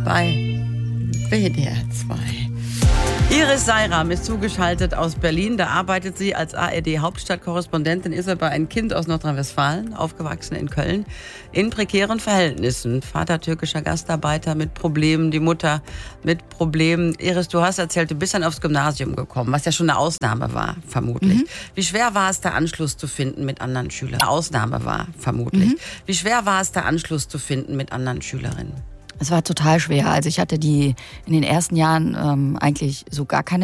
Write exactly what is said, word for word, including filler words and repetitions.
bei W D R zwei. Iris Seiram ist zugeschaltet aus Berlin. Da arbeitet sie als A R D-Hauptstadtkorrespondentin, ist aber ein Kind aus Nordrhein-Westfalen, aufgewachsen in Köln, in prekären Verhältnissen. Vater türkischer Gastarbeiter mit Problemen, die Mutter mit Problemen. Iris, du hast erzählt, du bist dann aufs Gymnasium gekommen, was ja schon eine Ausnahme war, vermutlich. Mhm. Wie schwer war es, da Anschluss zu finden mit anderen Schülern? Eine Ausnahme war, vermutlich. Mhm. Wie schwer war es, da Anschluss zu finden mit anderen Schülerinnen? Es war total schwer. Also ich hatte die in den ersten Jahren ähm, eigentlich so gar keine